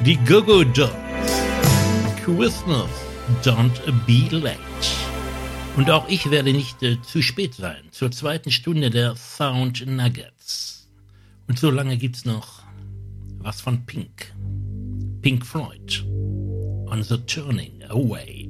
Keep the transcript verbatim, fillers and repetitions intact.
Die Go-Go Dolls. Christmas, don't be late. Und auch ich werde nicht äh, zu spät sein zur zweiten Stunde der Sound Nuggets. Und so lange gibt's noch was von Pink. Pink Floyd. On the Turning Away.